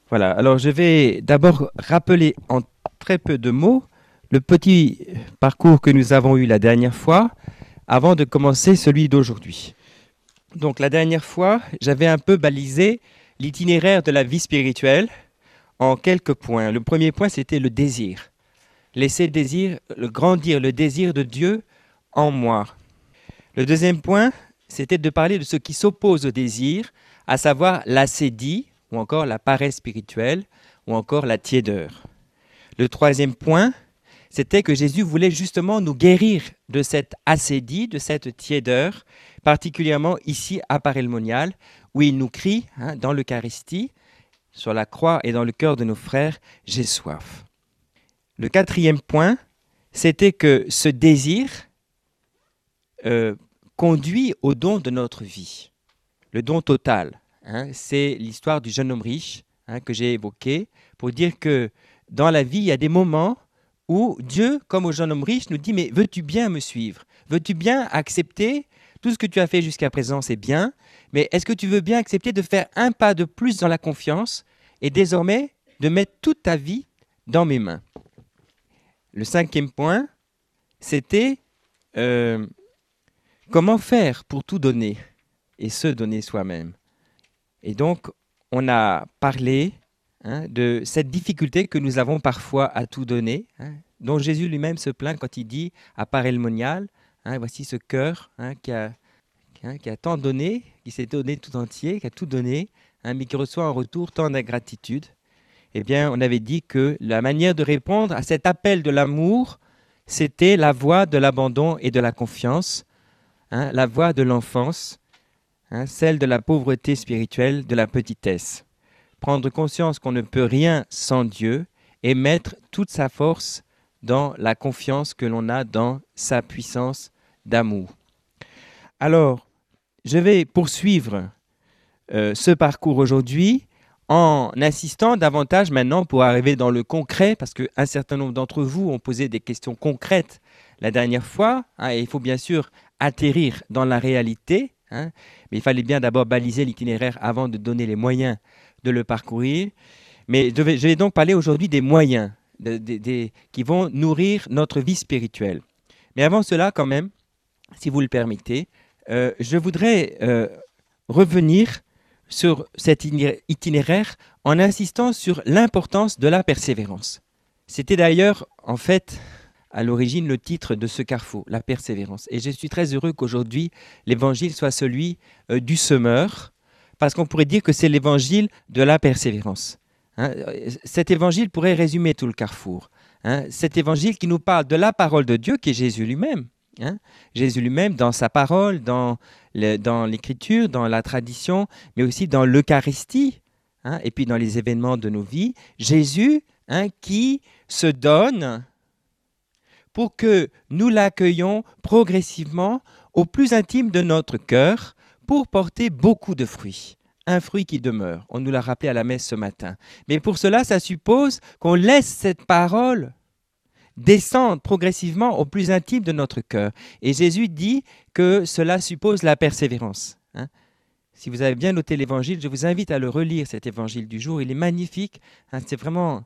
Voilà, alors je vais d'abord rappeler en très peu de mots le petit parcours que nous avons eu la dernière fois avant de commencer celui d'aujourd'hui. Donc la dernière fois, j'avais un peu balisé l'itinéraire de la vie spirituelle en quelques points. Le premier point, c'était le désir. Grandir le désir de Dieu en moi. Le deuxième point, c'était de parler de ce qui s'oppose au désir, à savoir l'ascédie, ou encore la paresse spirituelle, ou encore la tiédeur. Le troisième point, c'était que Jésus voulait justement nous guérir de cette ascédie, de cette tiédeur, particulièrement ici à Paray-le-Monial, où il nous crie dans l'Eucharistie, sur la croix et dans le cœur de nos frères, « J'ai soif ». Le quatrième point, c'était que ce désir conduit au don de notre vie, le don total. C'est l'histoire du jeune homme riche que j'ai évoqué pour dire que dans la vie, il y a des moments où Dieu, comme au jeune homme riche, nous dit « Mais veux-tu bien me suivre? Veux-tu bien accepter tout ce que tu as fait jusqu'à présent, c'est bien, mais est-ce que tu veux bien accepter de faire un pas de plus dans la confiance et désormais de mettre toute ta vie dans mes mains ?» Le cinquième point, c'était comment faire pour tout donner et se donner soi-même. Et donc, on a parlé de cette difficulté que nous avons parfois à tout donner, dont Jésus lui-même se plaint quand il dit à Paray-le-Monial, voici ce cœur qui a tant donné, qui s'est donné tout entier, qui a tout donné, mais qui reçoit en retour tant d'ingratitude. Eh bien, on avait dit que la manière de répondre à cet appel de l'amour, c'était la voie de l'abandon et de la confiance, la voie de l'enfance, celle de la pauvreté spirituelle, de la petitesse. Prendre conscience qu'on ne peut rien sans Dieu et mettre toute sa force dans la confiance que l'on a dans sa puissance d'amour. Alors, je vais poursuivre ce parcours aujourd'hui en insistant davantage maintenant pour arriver dans le concret, parce qu'un certain nombre d'entre vous ont posé des questions concrètes la dernière fois, et il faut bien sûr atterrir dans la réalité, mais il fallait bien d'abord baliser l'itinéraire avant de donner les moyens de le parcourir. Mais je vais donc parler aujourd'hui des moyens qui vont nourrir notre vie spirituelle. Mais avant cela, quand même, si vous le permettez, je voudrais revenir sur cet itinéraire en insistant sur l'importance de la persévérance. C'était d'ailleurs, en fait, à l'origine, le titre de ce carrefour, la persévérance. Et je suis très heureux qu'aujourd'hui, l'évangile soit celui du semeur, parce qu'on pourrait dire que c'est l'évangile de la persévérance. Cet évangile pourrait résumer tout le carrefour. Cet évangile qui nous parle de la parole de Dieu, qui est Jésus lui-même. Jésus lui-même dans sa parole, dans l'écriture, dans la tradition, mais aussi dans l'Eucharistie, et puis dans les événements de nos vies. Jésus qui se donne pour que nous l'accueillions progressivement au plus intime de notre cœur pour porter beaucoup de fruits. Un fruit qui demeure. On nous l'a rappelé à la messe ce matin. Mais pour cela, ça suppose qu'on laisse cette parole descendre progressivement au plus intime de notre cœur. Et Jésus dit que cela suppose la persévérance. Si vous avez bien noté l'évangile, je vous invite à le relire, cet évangile du jour. Il est magnifique. C'est vraiment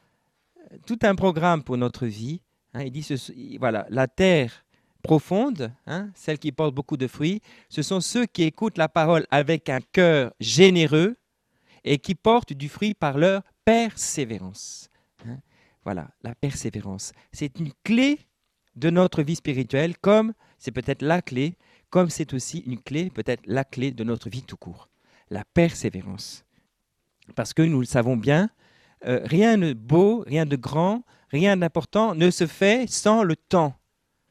tout un programme pour notre vie. Il dit, voilà, la terre profonde, celle qui porte beaucoup de fruits, ce sont ceux qui écoutent la parole avec un cœur généreux et qui portent du fruit par leur persévérance. Voilà, la persévérance. C'est une clé de notre vie spirituelle, comme c'est peut-être la clé, comme c'est aussi une clé, peut-être la clé de notre vie tout court. La persévérance. Parce que nous le savons bien, rien de beau, rien de grand, rien d'important ne se fait sans le temps.